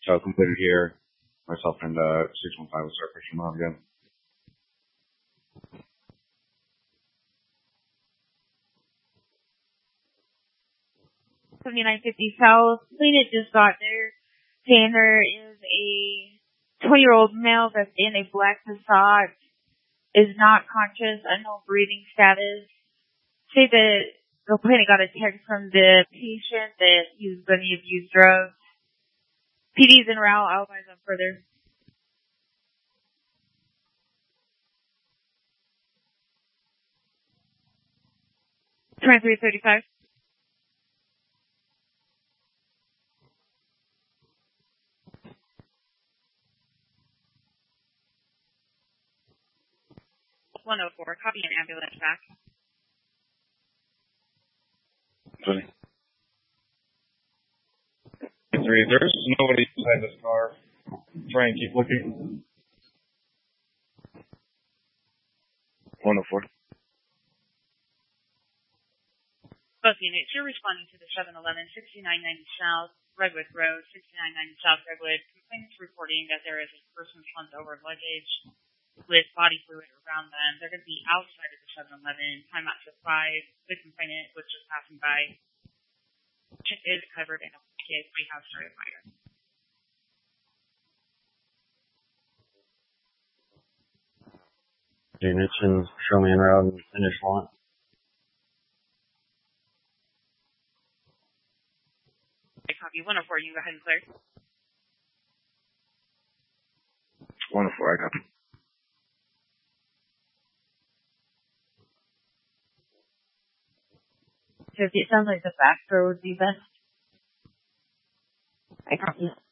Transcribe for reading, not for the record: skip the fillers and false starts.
completed here. Myself and 615 will start pushing them out again. 7950 South. Plaintiff just got there. Tanner is a 20-year-old male that's in a black Passat, is not conscious, unknown breathing status. Say that the plaintiff got a text from the patient that he was going to abuse drugs. PD's en route. I'll advise on further. $23.35. $104. Copy an ambulance back. There's nobody inside this car. Try and keep looking. 104. Both units, you're responding to the 711 6990 South, Redwood Road, 6990 South Redwood. Complainants reporting that there is a person slumped over luggage with body fluid around them. They're going to be outside of the 711. Time out to 5. The complainant was just passing by. Check is covered in a case. We have started fire. Units and show me en route and finish one. Copy 104. You go ahead and clear. 104. I copy. So it sounds like the back door would be best. I copy.